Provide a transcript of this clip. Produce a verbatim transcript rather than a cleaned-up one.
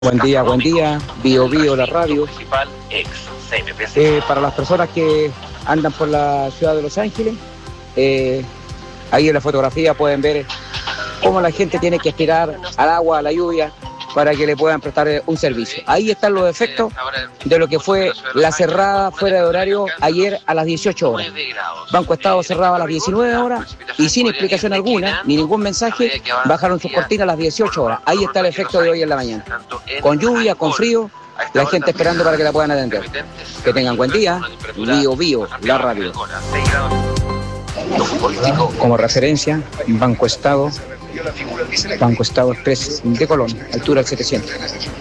Buen día, buen día, Bio Bio, la radio. Eh, para las personas que andan por la ciudad de Los Ángeles, eh, ahí en la fotografía pueden ver cómo la gente tiene que aspirar al agua, a la lluvia, para que le puedan prestar un servicio. Ahí están los efectos de lo que fue la cerrada fuera de horario ayer a las dieciocho horas. Banco Estado cerraba a las diecinueve horas y sin explicación alguna, ni ningún mensaje, bajaron sus cortinas a las dieciocho horas. Ahí está el efecto de hoy en la mañana. Con lluvia, con frío, la gente esperando para que la puedan atender. Que tengan buen día. Bio Bio, la radio. Como referencia, Banco Estado, Banco Estado Express de Colón, altura del setecientos.